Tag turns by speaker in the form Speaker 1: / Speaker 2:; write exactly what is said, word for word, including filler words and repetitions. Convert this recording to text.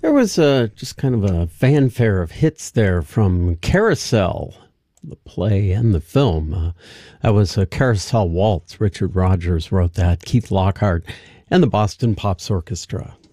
Speaker 1: There was a, just kind of a fanfare of hits there from Carousel, the play and the film. Uh, that was a Carousel Waltz. Richard Rodgers wrote that, Keith Lockhart, and the Boston Pops Orchestra.